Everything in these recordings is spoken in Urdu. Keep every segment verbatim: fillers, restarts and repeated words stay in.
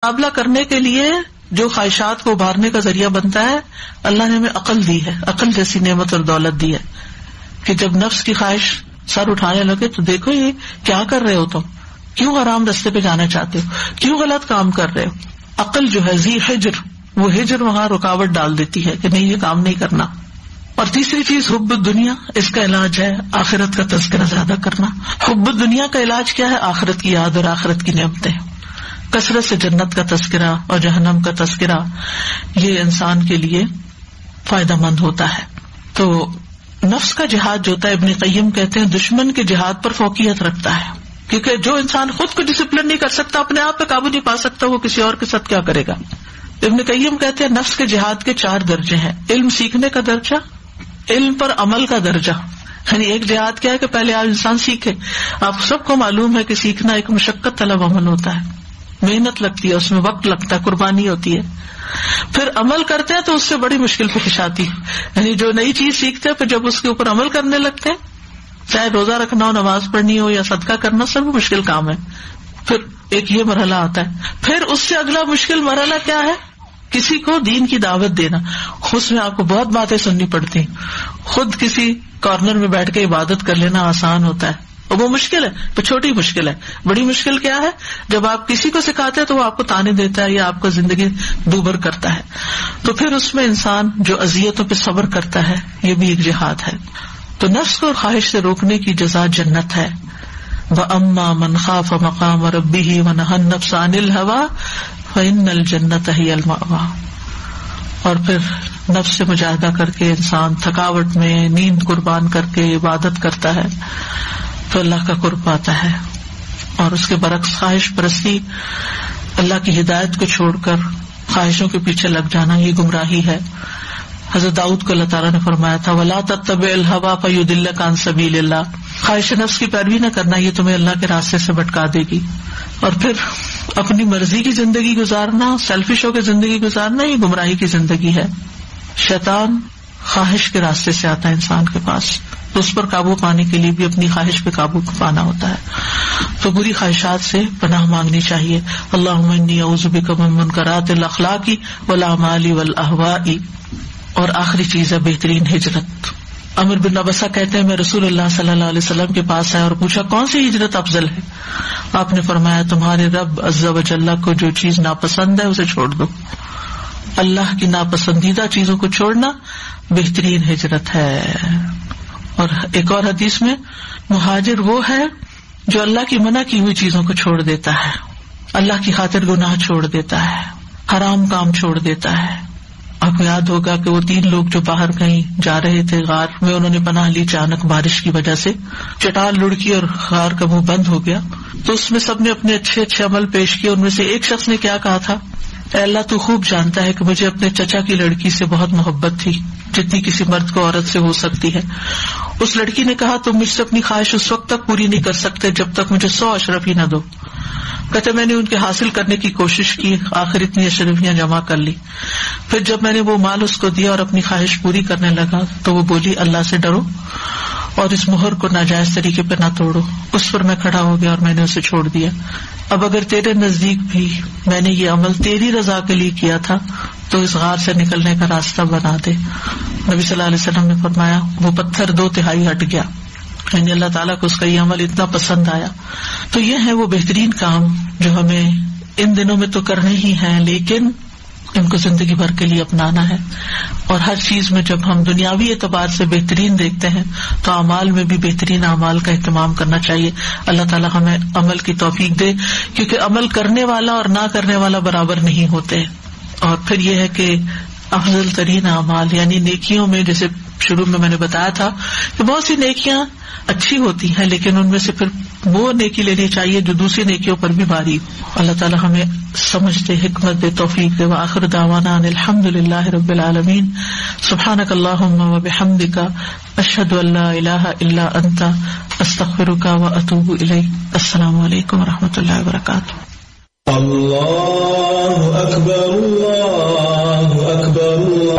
مقابلہ کرنے کے لیے جو خواہشات کو ابھارنے کا ذریعہ بنتا ہے، اللہ نے ہمیں عقل دی ہے، عقل جیسی نعمت اور دولت دی ہے کہ جب نفس کی خواہش سر اٹھانے لگے تو دیکھو یہ کیا کر رہے ہو، تم کیوں حرام رستے پہ جانا چاہتے ہو، کیوں غلط کام کر رہے ہو. عقل جو ہے ذی حجر، وہ ہجر وہاں رکاوٹ ڈال دیتی ہے کہ نہیں یہ کام نہیں کرنا. اور تیسری چیز حب الدنیا، اس کا علاج ہے آخرت کا تذکرہ زیادہ کرنا. حب الدنیا کا علاج کیا ہے؟ آخرت کی یاد اور آخرت کی نعمتیں. کثرت سے جنت کا تذکرہ اور جہنم کا تذکرہ یہ انسان کے لیے فائدہ مند ہوتا ہے. تو نفس کا جہاد جو ہوتا ہے، ابن قیم کہتے ہیں دشمن کے جہاد پر فوقیت رکھتا ہے، کیونکہ جو انسان خود کو ڈسپلن نہیں کر سکتا، اپنے آپ پہ قابو نہیں پا سکتا، وہ کسی اور کے ساتھ کیا کرے گا. ابن قیم کہتے ہیں نفس کے جہاد کے چار درجے ہیں: علم سیکھنے کا درجہ، علم پر عمل کا درجہ. یعنی ایک جہاد کیا ہے کہ پہلے آپ انسان سیکھے. آپ سب کو معلوم ہے کہ سیکھنا ایک مشقت طلب عمل ہوتا ہے، محنت لگتی ہے، اس میں وقت لگتا ہے، قربانی ہوتی ہے. پھر عمل کرتے ہیں تو اس سے بڑی مشکل پیش آتی ہے. یعنی جو نئی چیز سیکھتے ہیں پھر جب اس کے اوپر عمل کرنے لگتے ہیں، چاہے روزہ رکھنا ہو، نماز پڑھنی ہو یا صدقہ کرنا، سب مشکل کام ہے. پھر ایک یہ مرحلہ آتا ہے. پھر اس سے اگلا مشکل مرحلہ کیا ہے؟ کسی کو دین کی دعوت دینا. اس میں آپ کو بہت باتیں سننی پڑتی ہیں. خود کسی کارنر میں بیٹھ کے عبادت کر لینا آسان ہوتا ہے، اور وہ مشکل ہے، تو چھوٹی مشکل ہے. بڑی مشکل کیا ہے؟ جب آپ کسی کو سکھاتے ہیں تو وہ آپ کو تانے دیتا ہے یا آپ کو زندگی دوبر کرتا ہے. تو پھر اس میں انسان جو اذیتوں پہ صبر کرتا ہے، یہ بھی ایک جہاد ہے. تو نفس کو خواہش سے روکنے کی جزا جنت ہے. وَأَمَّا مَنْ خَافَ مَقَامَ رَبِّهِ وَنَهَى النَّفْسَ عَنِ الْهَوَىٰ فَإِنَّ الْجَنَّةَ هِيَ الْمَأْوَىٰ. اور پھر نفس سے مجاہدہ کر کے انسان تھکاوٹ میں نیند قربان کر کے عبادت کرتا ہے تو اللہ کا قرب پاتا ہے. اور اس کے برعکس خواہش پرستی، اللہ کی ہدایت کو چھوڑ کر خواہشوں کے پیچھے لگ جانا، یہ گمراہی ہے. حضرت داؤد کو اللہ تعالیٰ نے فرمایا تھا وَلَا تَتَّبِعِ الْهَوَىٰ فَيُضِلَّكَ عَن سَبِيلِ اللَّهِ. خواہش نفس کی پیروی نہ کرنا، یہ تمہیں اللہ کے راستے سے بھٹکا دے گی. اور پھر اپنی مرضی کی زندگی گزارنا، سیلفش ہو کے زندگی گزارنا، یہ گمراہی کی زندگی ہے. شیطان خواہش کے راستے سے آتا ہے انسان کے پاس، تو اس پر قابو پانے کے لیے بھی اپنی خواہش پہ قابو پانا ہوتا ہے. تو بری خواہشات سے پناہ مانگنی چاہیے. اللہم انی اعوذ بک من منکرات الاخلاق والاعمال والاہواء. اور آخری چیز ہے بہترین ہجرت. عمر بن ابسہ کہتے ہیں میں رسول اللہ صلی اللہ علیہ وسلم کے پاس آیا اور پوچھا کون سی ہجرت افضل ہے؟ آپ نے فرمایا تمہارے رب عز و جل کو جو چیز ناپسند ہے اسے چھوڑ دو. اللہ کی ناپسندیدہ چیزوں کو چھوڑنا بہترین ہجرت ہے. اور ایک اور حدیث میں مہاجر وہ ہے جو اللہ کی منع کی ہوئی چیزوں کو چھوڑ دیتا ہے، اللہ کی خاطر گناہ چھوڑ دیتا ہے، حرام کام چھوڑ دیتا ہے. آپ کو یاد ہوگا کہ وہ تین لوگ جو باہر کہیں جا رہے تھے، غار میں انہوں نے پناہ لی، اچانک بارش کی وجہ سے چٹان لڑکی اور غار کا منہ بند ہو گیا. تو اس میں سب نے اپنے اچھے اچھے عمل پیش کیے. ان میں سے ایک شخص نے کیا کہا تھا؟ اے اللہ تو خوب جانتا ہے کہ مجھے اپنے چچا کی لڑکی سے بہت محبت تھی جتنی کسی مرد کو عورت سے ہو سکتی ہے. اس لڑکی نے کہا تم مجھ سے اپنی خواہش اس وقت تک پوری نہیں کر سکتے جب تک مجھے سو اشرفی نہ دو. کہتے میں نے ان کے حاصل کرنے کی کوشش کی، آخر اتنی اشرفیاں جمع کر لی. پھر جب میں نے وہ مال اس کو دیا اور اپنی خواہش پوری کرنے لگا تو وہ بولی اللہ سے ڈرو اور اس مہر کو ناجائز طریقے پہ نہ توڑو. اس پر میں کھڑا ہو گیا اور میں نے اسے چھوڑ دیا. اب اگر تیرے نزدیک بھی میں نے یہ عمل تیری رضا کے لیے کیا تھا تو اس غار سے نکلنے کا راستہ بنا دے. نبی صلی اللہ علیہ وسلم نے فرمایا وہ پتھر دو تہائی ہٹ گیا، یعنی اللہ تعالیٰ کو اس کا یہ عمل اتنا پسند آیا. تو یہ ہے وہ بہترین کام جو ہمیں ان دنوں میں تو کرنے ہی ہیں، لیکن ان کو زندگی بھر کے لیے اپنانا ہے. اور ہر چیز میں جب ہم دنیاوی اعتبار سے بہترین دیکھتے ہیں تو اعمال میں بھی بہترین اعمال کا اہتمام کرنا چاہیے. اللہ تعالیٰ ہمیں عمل کی توفیق دے، کیونکہ عمل کرنے والا اور نہ کرنے والا برابر نہیں ہوتے. اور پھر یہ ہے کہ افضل ترین اعمال یعنی نیکیوں میں، جیسے شروع میں میں نے بتایا تھا کہ بہت سی نیکیاں اچھی ہوتی ہیں لیکن ان میں سے پھر وہ نیکی لینی چاہیے جو دوسری نیکیوں پر بھی بھاری. اللہ تعالیٰ ہمیں سمجھ دے، حکمت دے، توفیق دے. وآخر دعوانا ان الحمد للہ رب العالمین. سبحانک اللہم وبحمدک اشہد ان لا الہ الا انت استغفرک واتوب الیک. السلام علیکم ورحمۃ اللہ وبرکاتہ. اللہ اکبر اللہ اکبر.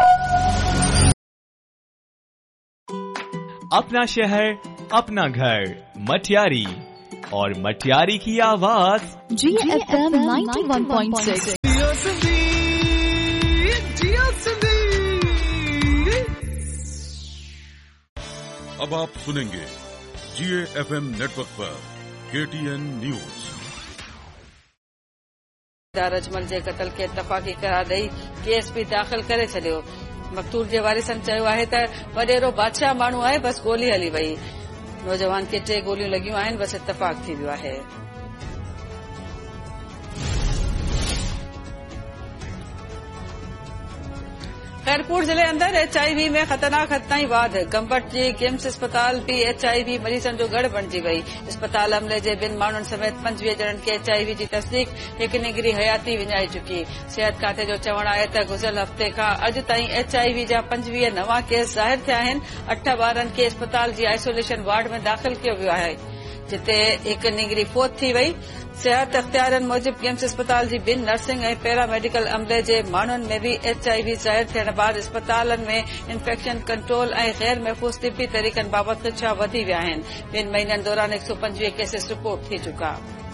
اپنا شہر اپنا گھر مٹیاری، اور مٹیاری کی آواز جی F M ninety one point six. Sindhi जियो सिंधी। अब आप सुनेंगे जीए एफएम नेटवर्क पर केटीएन न्यूज। अजमल जे क़त्ल खे इतफ़ाक़ी करार ॾेई केस बि दाख़िल करे छॾियो। मक़तूल जे वारिसनि चयो आहे त वॾेरो बादशाह माण्हू आहे, बस गोली हली वई। नौजवान खे टे गोलियूं लॻियूं आहिनि, बस इतफ़ाक़ थी वियो आहे। खैरपुर जिले अंदर एचआईवी में ख़तरनाक हथनाई वाध। गंबट जी किम्स अस्पताल भी एचआईवी मरीज़नि जो गढ़ बणिजी वई। अस्पताल अमले जे ॿिनि माण्हुनि समेत पंजवीह ॼणनि खे एचआईवी जी तस्दीक, हिकु निगरी हयाती विञाई चुकी। सिहत खाते जो चवणु आहे त गुज़िरियल हफ़्ते खां अॼु ताईं एचआईवी जा पंजवीह नवां केस ज़ाहिर थिया आहिनि। अठ ॿारनि खे अस्पताल जी आइसोलेशन वार्ड में दाख़िल कयो वियो आहे, जिते हिकु निगरी फोत थी वई। सिहत अख़्तियारनि मूजिब किम्स अस्पताल जी ॿिनि नर्सिंग ऐं पैरामेडिकल अमले जे माण्हुनि में बि एचआईवी ज़ाहिर थियण बाद अस्पतालनि में इन्फेक्शन कंट्रोल ऐं गैर महफ़ूज़ तिबी तरीक़नि बाबति ख़दशा वधी विया आहिनि। ॿिनि महीननि दौरान हिक सौ पंजवीह केसेस रिपोर्ट थी चुका।